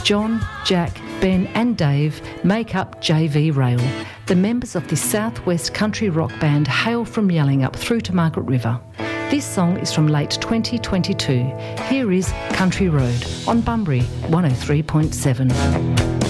John, Jack, Ben and Dave make up JV Rail. The members of this southwest country rock band hail from Yallingup through to Margaret River. This song is from late 2022. Here is Country Road on Bunbury 103.7.